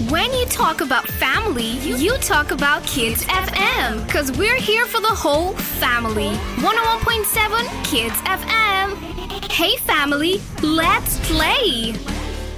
When you talk about family, you talk about Kids FM. Because we're here for the whole family. 101.7 Kids FM. Hey family, let's play.